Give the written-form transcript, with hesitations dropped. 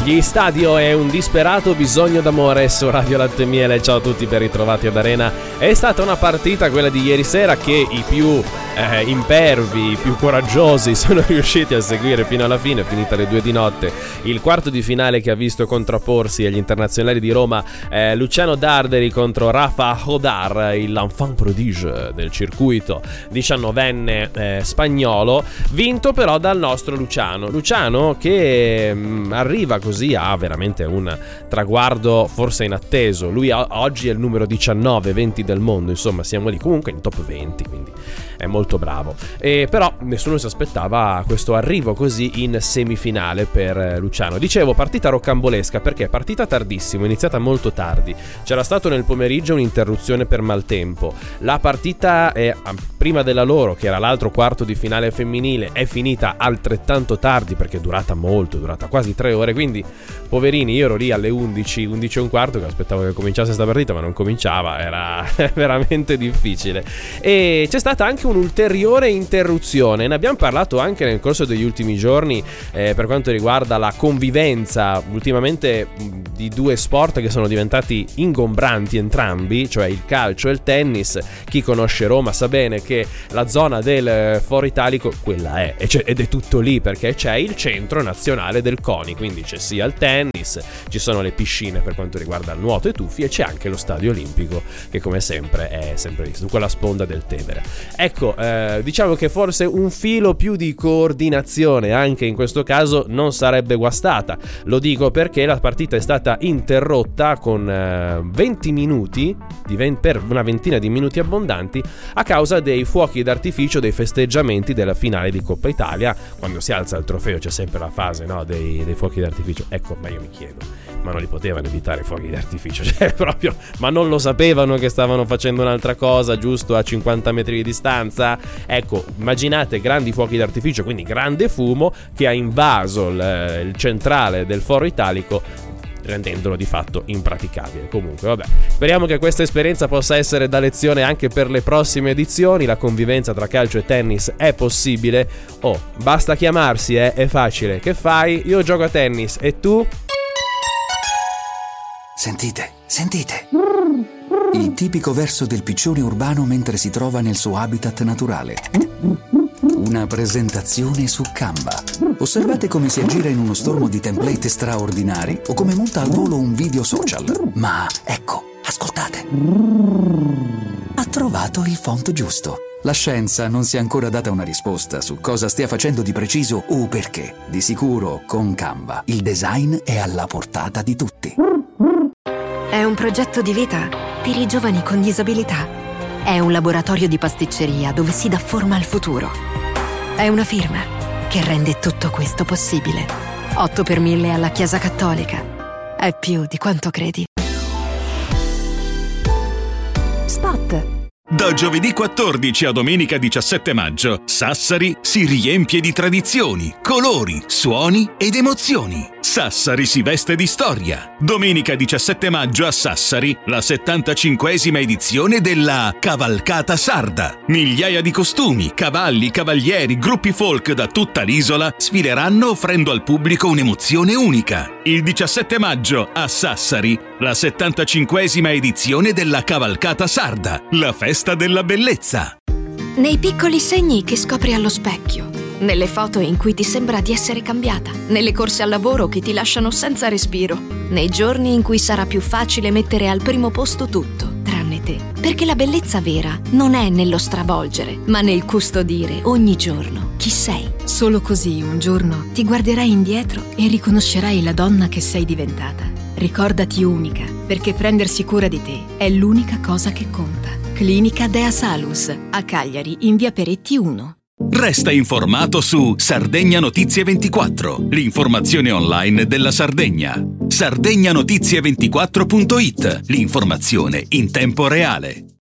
Gli Stadio è un disperato bisogno d'amore su Radio Latte e Miele. Ciao a tutti, ben ritrovati ad Arena. È stata una partita, quella di ieri sera, che i più impervi, i più coraggiosi sono riusciti a seguire fino alla fine, finita alle 2 di notte. Il quarto di finale che ha visto contrapporsi agli internazionali di Roma Luciano Darderi contro Rafa Hodar, l'enfant prodige del circuito 19enne spagnolo, vinto però dal nostro Luciano che arriva così a veramente un traguardo forse inatteso. Lui oggi è il numero 19-20 del mondo, insomma siamo lì comunque in top 20, quindi è molto bravo. Però nessuno si aspettava questo arrivo così in semifinale per Luciano. Dicevo, partita roccambolesca perché è partita tardissimo, iniziata molto tardi. C'era stato nel pomeriggio un'interruzione per maltempo. La partita prima della loro, che era l'altro quarto di finale femminile, è finita altrettanto tardi perché è durata quasi 3 ore, quindi poverini, io ero lì alle 11 e un quarto che aspettavo che cominciasse questa partita, ma non cominciava, era veramente difficile. E c'è stata anche un'ulteriore interruzione, ne abbiamo parlato anche nel corso degli ultimi giorni, per quanto riguarda la convivenza ultimamente di due sport che sono diventati ingombranti entrambi, cioè il calcio e il tennis. Chi conosce Roma sa bene che la zona del Foro Italico quella è, ed è tutto lì perché c'è il centro nazionale del CONI, quindi c'è sia il tennis, ci sono le piscine per quanto riguarda il nuoto e tuffi, e c'è anche lo stadio olimpico che come sempre è sempre lì su quella sponda del Tevere. Ecco, diciamo che forse un filo più di coordinazione anche in questo caso non sarebbe guastata. Lo dico perché la partita è stata interrotta con 20 minuti per una ventina di minuti abbondanti a causa dei fuochi d'artificio, dei festeggiamenti della finale di Coppa Italia. Quando si alza il trofeo c'è sempre la fase, no, dei fuochi d'artificio. Ecco, ma io mi chiedo, ma non li potevano evitare i fuochi d'artificio? Cioè proprio, ma non lo sapevano che stavano facendo un'altra cosa giusto a 50 metri di distanza? Ecco, immaginate grandi fuochi d'artificio, quindi grande fumo che ha invaso il centrale del Foro Italico, rendendolo di fatto impraticabile. Comunque vabbè, speriamo che questa esperienza possa essere da lezione anche per le prossime edizioni. La convivenza tra calcio e tennis è possibile. Basta chiamarsi, è facile. Che fai? Io gioco a tennis e tu? Sentite. Il tipico verso del piccione urbano mentre si trova nel suo habitat naturale. Una presentazione su Canva. Osservate come si aggira in uno stormo di template straordinari o come monta al volo un video social. Ma ecco, ascoltate. Ha trovato il font giusto. La scienza non si è ancora data una risposta su cosa stia facendo di preciso o perché. Di sicuro, con Canva, il design è alla portata di tutti. È un progetto di vita per i giovani con disabilità. È un laboratorio di pasticceria dove si dà forma al futuro. È una firma che rende tutto questo possibile. 8 per 1000 alla Chiesa Cattolica. È più di quanto credi. Spot. Da giovedì 14 a domenica 17 maggio, Sassari si riempie di tradizioni, colori, suoni ed emozioni. Sassari si veste di storia. Domenica 17 maggio a Sassari, la 75esima edizione della Cavalcata Sarda. Migliaia di costumi, cavalli, cavalieri, gruppi folk da tutta l'isola sfileranno offrendo al pubblico un'emozione unica. Il 17 maggio a Sassari, la 75esima edizione della Cavalcata Sarda, la festa della bellezza. Nei piccoli segni che scopri allo specchio, nelle foto in cui ti sembra di essere cambiata, nelle corse al lavoro che ti lasciano senza respiro, nei giorni in cui sarà più facile mettere al primo posto tutto, tranne te. Perché la bellezza vera non è nello stravolgere, ma nel custodire ogni giorno chi sei. Solo così un giorno ti guarderai indietro e riconoscerai la donna che sei diventata. Ricordati unica, perché prendersi cura di te è l'unica cosa che conta. Clinica Dea Salus, a Cagliari, in via Peretti 1. Resta informato su Sardegna Notizie 24, l'informazione online della Sardegna. Sardegnanotizie24.it, l'informazione in tempo reale.